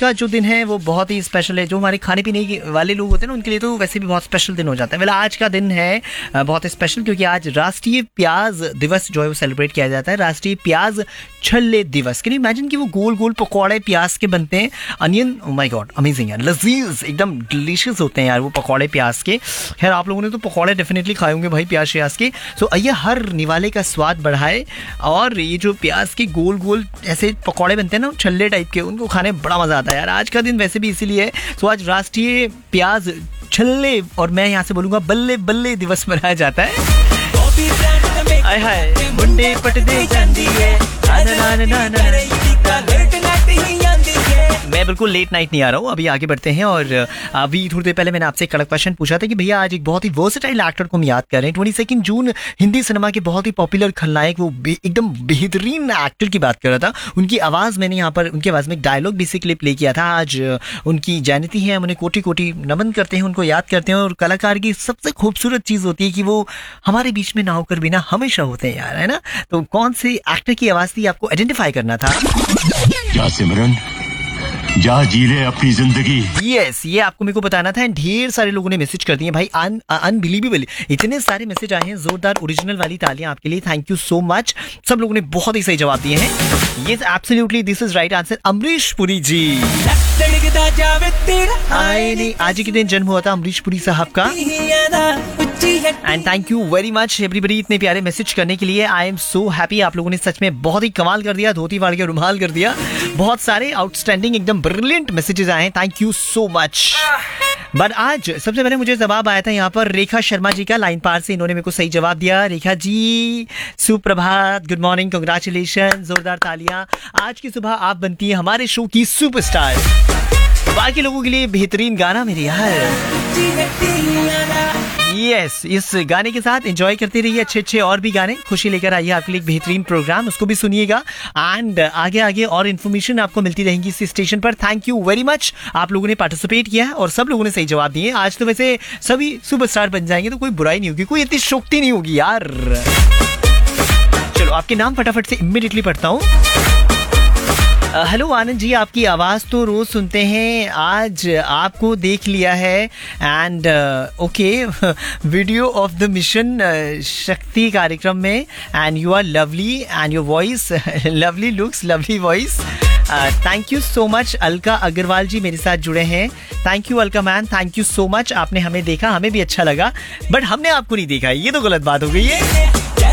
का जो दिन है वो बहुत ही स्पेशल है। जो हमारे खाने पीने वाले लोग होते हैं ना, उनके लिए तो वैसे भी बहुत स्पेशल दिन हो जाता है। वेल, आज का दिन है बहुत स्पेशल क्योंकि आज राष्ट्रीय प्याज दिवस जो है वो सेलिब्रेट किया जाता है। राष्ट्रीय प्याज छल्ले दिवस। कैन यू इमेजिन कि वो गोल गोल पकौड़े प्याज के बनते हैं, onion, oh my God, amazing यार, लजीज, एकदम डिलीशियस होते हैं यार वो पकौड़े प्याज के। खैर, आप लोगों ने तो पकौड़े डेफिनेटली खाए होंगे भाई प्याज श्याज के। सो आइए हर निवाले का स्वाद बढ़ाए, और ये जो प्याज के गोल गोल ऐसे पकौड़े बनते हैं ना छल्ले टाइप के, उनको खाने में बड़ा मजा आता है यार। आज का दिन वैसे भी इसीलिए है। सो आज राष्ट्रीय प्याज छल्ले, और मैं यहाँ से बोलूंगा बल्ले बल्ले दिवस मनाया जाता है। आय हाय मुंडे पटदे जांदी है, मैं बिल्कुल लेट नाइट नहीं आ रहा हूँ। अभी आगे बढ़ते हैं, और अभी थोड़ी देर पहले मैंने आपसे कड़क क्वेश्चन पूछा था कि भैया आज एक बहुत ही वर्सेटाइल एक्टर को हम याद कर रहे हैं। 22 जून हिंदी सिनेमा के बहुत ही पॉपुलर खलनायक, वो एकदम बेहतरीन एक्टर की बात कर रहा था। उनकी आवाज़ मैंने यहाँ पर उनकी आवाज़ में एक डायलॉग बेसिकली प्ले किया था। आज उनकी जयंती है, हम उन्हें कोटि कोटि नमन करते हैं, उनको याद करते हैं। और कलाकार की सबसे खूबसूरत चीज़ होती है कि वो हमारे बीच में ना होकर भी ना हमेशा होते हैं यार, है ना। तो कौन से एक्टर की आवाज़ थी आपको आइडेंटिफाई करना था। क्या सिमरन, जा जी ले अपनी जिंदगी। यस, ये आपको मेरे को बताना था। ढेर सारे लोगों ने मैसेज कर दिए भाई, अनबिलीवेबल, इतने सारे मैसेज आए हैं। जोरदार ओरिजिनल वाली तालियां आपके लिए, थैंक यू सो मच। सब लोगों ने बहुत ही सही जवाब दिए हैं। Yes, absolutely, this is right answer, Amrish Puri जी। आज के दिन जन्म हुआ था अमरीश पुरी साहब का। And thank you very much everybody इतने प्यारे मैसेज करने के लिए। आई एम सो हैप्पी, आप लोगों ने सच में बहुत ही कमाल कर दिया, धोती फाड़ के रुमाल कर दिया। बहुत सारे आउटस्टैंडिंग एकदम ब्रिलियंट मैसेजेस आए हैं, thank you so much. But आज सबसे पहले मुझे जवाब आया था यहाँ पर रेखा शर्मा जी का, लाइन पार से इन्होंने मेरे को सही जवाब दिया। रेखा जी सुप्रभात, गुड मॉर्निंग, कंग्रेचुलेशन, जोरदार तालियां। आज की सुबह आप बनती है हमारे शो की सुपरस्टार। बाकी लोगों के लिए बेहतरीन गाना मेरे यार। यस, इस गाने के साथ एंजॉय करते रहिए, अच्छे अच्छे और भी गाने खुशी लेकर आइए आपके लिए एक बेहतरीन प्रोग्राम, उसको भी सुनिएगा। एंड आगे आगे और इन्फॉर्मेशन आपको मिलती रहेंगी इस स्टेशन पर। थैंक यू वेरी मच, आप लोगों ने पार्टिसिपेट किया है और सब लोगों ने सही जवाब दिए। आज तो वैसे सभी सुपरस्टार बन जाएंगे तो कोई बुराई नहीं होगी, कोई इतनी शोक्ति नहीं होगी यार। चलो आपके नाम फटाफट से इमीडिएटली पढ़ता हूँ। हेलो आनंद जी, आपकी आवाज़ तो रोज़ सुनते हैं, आज आपको देख लिया है। And okay, video of the mission शक्ति कार्यक्रम में, and you are lovely and your voice lovely looks, lovely voice. Thank you so much. Alka Agarwal जी मेरे साथ जुड़े हैं, thank you Alka man, thank you so much. आपने हमें देखा, हमें भी अच्छा लगा, बट हमने आपको नहीं देखा, ये तो गलत बात हो गई है।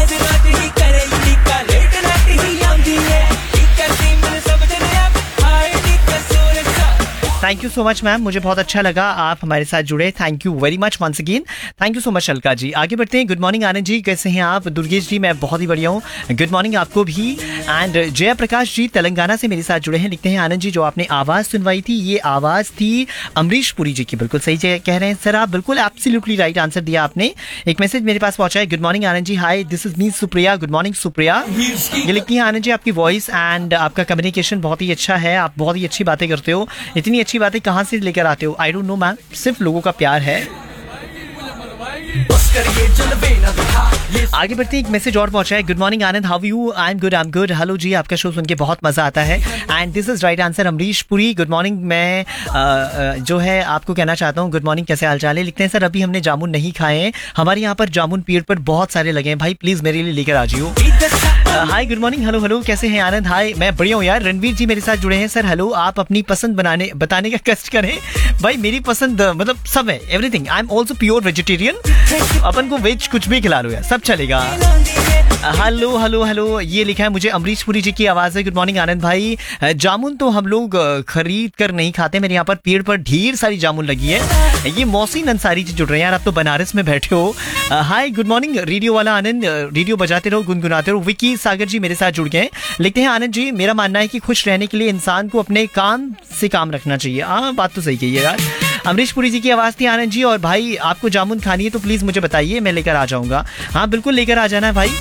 Thank you so much ma'am, मुझे बहुत अच्छा लगा आप हमारे साथ जुड़े, thank you very much once again, thank you so much Alka ji. आगे बढ़ते हैं। गुड मॉर्निंग आनंद जी, कैसे हैं आप। दुर्गेश जी, मैं बहुत ही बढ़िया हूँ, गुड मॉर्निंग आपको भी। एंड जया प्रकाश जी तेलंगाना से मेरे साथ जुड़े हैं, लिखते हैं आनंद जी जो आपने आवाज़ सुनवाई थी, ये आवाज़ थी अमरीश पुरी जी की। बिल्कुल सही कह रहे हैं सर आप, बिल्कुल एब्सोल्युटली राइट आंसर दिया आपने। एक मैसेज मेरे पास पहुंचा है, good morning Anand ji, hi this is me Supriya, good morning Supriya. ये लिखती है आनंद जी आपकी वॉइस एंड आपका कम्युनिकेशन बहुत ही अच्छा है, आप बहुत ही अच्छी बातें करते हो, इतनी अच्छी बातें कहाँ से लेकर आते हो। आई डोंट नो मैम, सिर्फ लोगों का प्यार है। आगे बढ़ते हैं, एक मैसेज और पहुंचा है, good morning Anand, how you. I am good. Hello जी, आपका शो सुन के बहुत मजा आता है। And this is right answer Amrish Puri, good morning. मैं जो है आपको कहना चाहता हूँ गुड मॉर्निंग, कैसे हाल चाल है। लिखते हैं सर अभी हमने जामुन नहीं खाए हैं, हमारे यहाँ पर जामुन पेड़ पर बहुत सारे लगे हैं, भाई प्लीज मेरे लिए लेकर आ जाइयो। हाय गुड मॉर्निंग, हेलो कैसे हैं आनंद। हाय मैं बढ़िया हूँ यार। रणवीर जी मेरे साथ जुड़े हैं, सर हेलो, आप अपनी पसंद बताने का कष्ट करें। भाई मेरी पसंद मतलब सब है, everything. I am also pure vegetarian, अपन को वेज कुछ भी खिला लो यार, सब चलेगा। हेलो, ये लिखा है मुझे अमरीश पुरी जी की आवाज़ है। गुड मॉर्निंग आनंद भाई, जामुन तो हम लोग खरीद कर नहीं खाते, मेरे यहाँ पर पेड़ पर ढेर सारी जामुन लगी है। ये मौसी अंसारी जी जुड़ रहे हैं यार, आप तो बनारस में बैठे हो। हाय गुड मॉर्निंग रेडियो वाला आनंद, रेडियो बजाते रहो, गुनगुनाते रहो। विकी सागर जी मेरे साथ जुड़ गए हैं, लिखते हैं आनंद जी मेरा मानना है कि खुश रहने के लिए इंसान को अपने काम से काम रखना चाहिए। हाँ बात तो सही कही है यार। अमरीश पुरी जी की आवाज़ थी आनंद जी। और भाई आपको जामुन खानी है तो प्लीज़ मुझे बताइए, मैं लेकर आ जाऊँगा। हाँ बिल्कुल लेकर आ जाना भाई।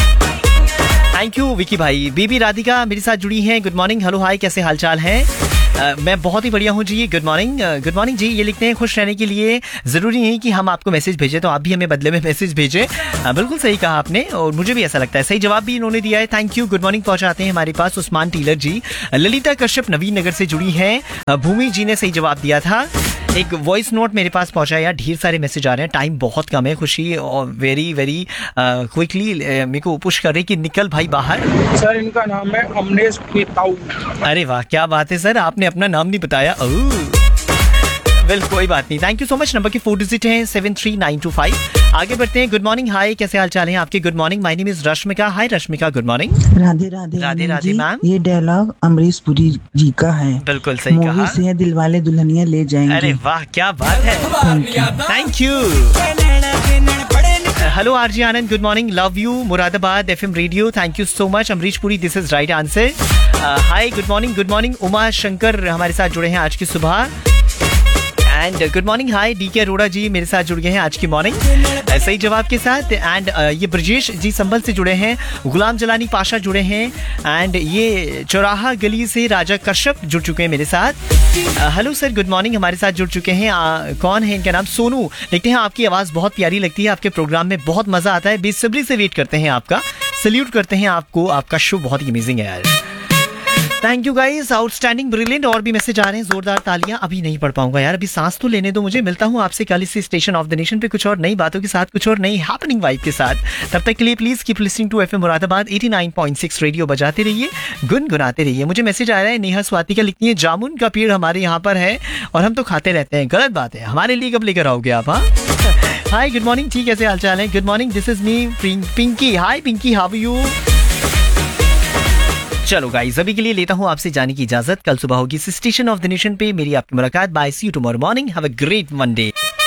थैंक यू विकी भाई। बीबी राधिका मेरे साथ जुड़ी हैं, गुड मॉर्निंग, हेलो हाय कैसे हालचाल हैं। मैं बहुत ही बढ़िया हूँ जी, गुड मॉर्निंग जी। ये लिखते हैं खुश रहने के लिए ज़रूरी नहीं कि हम आपको मैसेज भेजें, तो आप भी हमें बदले में मैसेज भेजें। बिल्कुल सही कहा आपने और मुझे भी ऐसा लगता है, सही जवाब भी इन्होंने दिया है। Thank you. गुड मॉर्निंग पहुंचाते हैं हमारे पास उस्मान टीलर जी। ललिता कश्यप नवीन नगर से जुड़ी हैं। भूमि जी ने सही जवाब दिया था। एक वॉइस नोट मेरे पास पहुंचा यार, ढेर सारे मैसेज आ रहे हैं, टाइम बहुत कम है। खुशी और वेरी क्विकली मेरे को पुश कर रही कि निकल भाई बाहर। सर इनका नाम है अमनेश पेताऊ। अरे वाह क्या बात है सर, आपने अपना नाम नहीं बताया। वेल कोई बात नहीं, thank you so much. Number के 4 डिजिट हैं 73925। आगे बढ़ते हैं। गुड मॉर्निंग, हाय कैसे हाल चाल हैं आपके? Good morning, my name is Rashmika. Hi Rashmika, good morning. Radhe Radhe Radhe Radhe ma'am. ये डायलॉग अमरीश पुरी जी का है। बिल्कुल सही मूवी कहा। से है दिलवाले दुल्हनिया ले जाएंगे। अरे वाह क्या बात है, thank you. Hello RG Anand, good morning, love you Moradabad FM radio, thank you so much. Amrish Puri, this is right answer. Hi good morning. Uma Shankar हमारे साथ जुड़े हैं आज की सुबह। And good morning, hi D के अरोड़ा जी मेरे साथ जुड़ गए हैं आज की मॉर्निंग सही जवाब के साथ। एंड ये ब्रजेश जी संभल से जुड़े हैं। गुलाम जलानी पाशा जुड़े हैं। एंड ये चौराहा गली से राजा कश्यप जुड़ चुके हैं मेरे साथ। हेलो सर, गुड मॉर्निंग, हमारे साथ जुड़ चुके हैं। कौन है इनका नाम? सोनू। देखते हैं, आपकी आवाज़ बहुत प्यारी लगती है, आपके प्रोग्राम में बहुत मज़ा आता है, बेसब्री से वेट करते हैं आपका, सल्यूट करते हैं आपको, आपका शो बहुत ही अमेजिंग है यार। Thank you guys, outstanding, brilliant. और भी मैसेज आ रहे हैं, जोरदार तालियां। अभी नहीं पढ़ पाऊंगा यार, अभी सांस तो लेने दो मुझे। मिलता हूं आपसे कल इसी स्टेशन ऑफ द नेशन पे कुछ और नई बातों के साथ, कुछ और नई हैपनिंग वाइब के साथ। तब तक के लिए please keep listening to FM Moradabad 89.6 radio बजाते रहिए, गुनगुनाते रहिए। मुझे मैसेज आ रहा है, नेहा स्वाति का लिखती है, जामुन का पेड़ हमारे यहाँ पर है और हम तो खाते रहते हैं। गलत बात है, हमारे लिए कब लेकर आओगे आप? हाँ हाय गुड मॉर्निंग, ठीक कैसे हाल चाल है? Good morning, this is me Pinky. Hi Pinky, how are you? चलो गाइस, अभी के लिए लेता हूं आपसे जाने की इजाजत। कल सुबह होगी स्टेशन ऑफ द नेशन पे मेरी आपकी मुलाकात। Bye, C you tomorrow morning, have a great Monday.